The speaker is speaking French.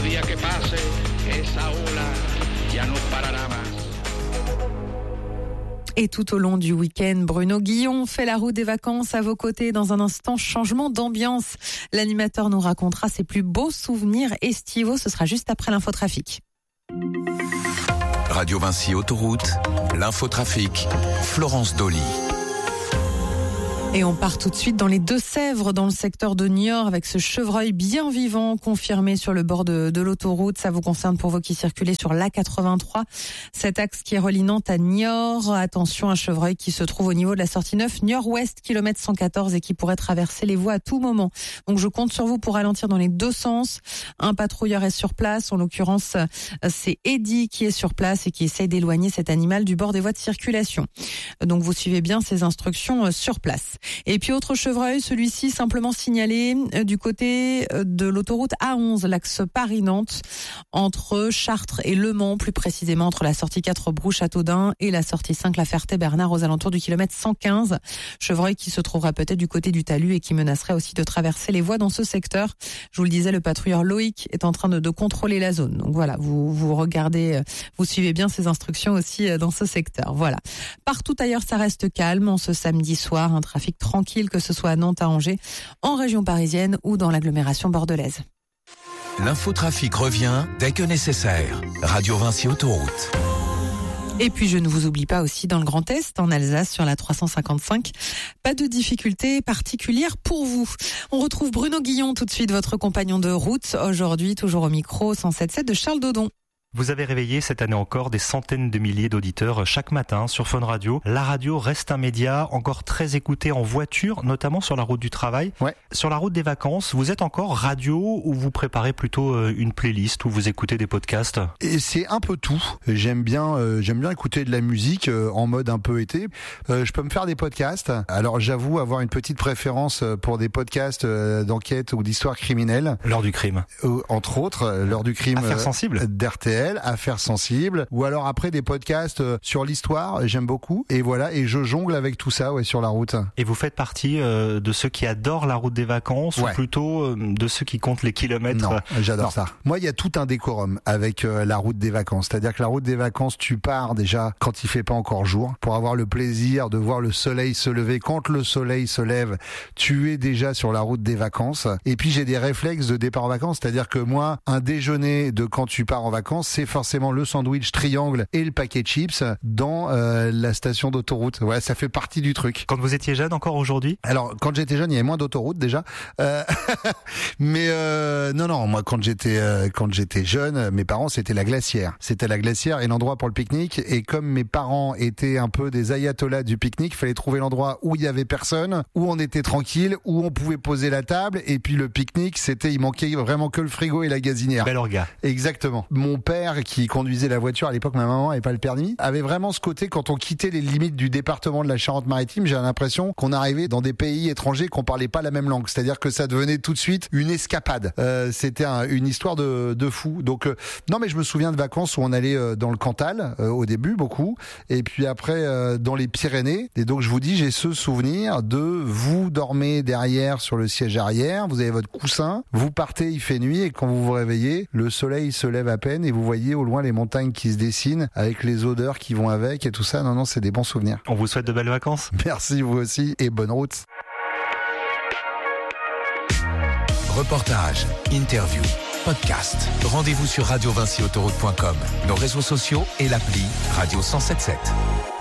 día que pase, esa ola ya no parará más. Et tout au long du week-end, Bruno Guillon fait la route des vacances à vos côtés. Dans un instant, changement d'ambiance. L'animateur nous racontera ses plus beaux souvenirs estivaux. Ce sera juste après l'infotrafic. Radio Vinci Autoroute, l'infotrafic, Florence Dolly. Et on part tout de suite dans les Deux-Sèvres, dans le secteur de Niort, avec ce chevreuil bien vivant confirmé sur le bord de l'autoroute. Ça vous concerne pour vous qui circulez sur l'A83, cet axe qui relie Nantes à Niort. Attention, un chevreuil qui se trouve au niveau de la sortie 9, Niort-Ouest, kilomètre 114, et qui pourrait traverser les voies à tout moment. Donc je compte sur vous pour ralentir dans les deux sens. Un patrouilleur est sur place, en l'occurrence c'est Eddy qui est sur place et qui essaie d'éloigner cet animal du bord des voies de circulation. Donc vous suivez bien ces instructions sur place. Et puis autre chevreuil, celui-ci simplement signalé du côté de l'autoroute A11, l'axe Paris-Nantes, entre Chartres et Le Mans, plus précisément entre la sortie 4 Brou-Châteaudun et la sortie 5 La Ferté-Bernard, aux alentours du kilomètre 115. Chevreuil qui se trouvera peut-être du côté du talus et qui menacerait aussi de traverser les voies dans ce secteur. Je vous le disais, le patrouilleur Loïc est en train de contrôler la zone. Donc voilà, vous regardez, vous suivez bien ces instructions aussi dans ce secteur. Voilà. Partout ailleurs, ça reste calme en ce samedi soir, un trafic tranquille, que ce soit à Nantes, à Angers, en région parisienne ou dans l'agglomération bordelaise. L'infotrafic revient dès que nécessaire. Radio Vinci Autoroute. Et puis je ne vous oublie pas aussi dans le Grand Est, en Alsace, sur la 355. Pas de difficultés particulières pour vous. On retrouve Bruno Guillon tout de suite, votre compagnon de route, aujourd'hui toujours au micro 107.7 de Charles Dodon. Vous avez réveillé cette année encore des centaines de milliers d'auditeurs chaque matin sur Fun Radio. La radio reste un média encore très écouté en voiture, notamment sur la route du travail. Ouais. Sur la route des vacances, vous êtes encore radio ou vous préparez plutôt une playlist où vous écoutez des podcasts? Et c'est un peu tout. J'aime bien écouter de la musique en mode un peu été. Je peux me faire des podcasts. Alors j'avoue avoir une petite préférence pour des podcasts d'enquête ou d'histoire criminelle. L'heure du crime. Entre autres, l'heure du crime. Affaires sensibles. d'RTL. Affaires sensibles, ou alors après des podcasts sur l'histoire, j'aime beaucoup, et voilà, et je jongle avec tout ça sur la route. Et vous faites partie de ceux qui adorent la route des vacances, ou plutôt de ceux qui comptent les kilomètres? Non, j'adore ça. Moi, il y a tout un décorum avec la route des vacances, c'est-à-dire que la route des vacances, tu pars déjà quand il fait pas encore jour, pour avoir le plaisir de voir le soleil se lever. Quand le soleil se lève, tu es déjà sur la route des vacances. Et puis j'ai des réflexes de départ en vacances, c'est-à-dire que moi, un déjeuner de quand tu pars en vacances, c'est forcément le sandwich triangle et le paquet de chips dans la station d'autoroute. Ouais, ça fait partie du truc. Quand vous étiez jeune encore aujourd'hui? Alors, quand j'étais jeune, il y avait moins d'autoroutes déjà. Mais non, moi quand j'étais jeune, mes parents c'était la Glacière. C'était la Glacière et l'endroit pour le pique-nique. Et comme mes parents étaient un peu des ayatollahs du pique-nique, il fallait trouver l'endroit où il y avait personne, où on était tranquille, où on pouvait poser la table. Et puis le pique-nique, il manquait vraiment que le frigo et la gazinière. Bel orga. Exactement. Mon père qui conduisait la voiture, à l'époque ma maman n'avait pas le permis, avait vraiment ce côté, quand on quittait les limites du département de la Charente-Maritime, j'ai l'impression qu'on arrivait dans des pays étrangers qu'on parlait pas la même langue, c'est-à-dire que ça devenait tout de suite une escapade. C'était une histoire de fou. Donc non, mais je me souviens de vacances où on allait dans le Cantal au début beaucoup, et puis après dans les Pyrénées. Et donc je vous dis, j'ai ce souvenir de vous dormez derrière sur le siège arrière, vous avez votre coussin, vous partez, il fait nuit, et quand vous vous réveillez, le soleil se lève à peine et vous voyez au loin les montagnes qui se dessinent avec les odeurs qui vont avec et tout ça. Non, c'est des bons souvenirs. On vous souhaite de belles vacances. Merci, vous aussi, et bonne route. Reportage, interview, podcast. Rendez-vous sur radiovinciautoroute.com, nos réseaux sociaux et l'appli Radio 107.7.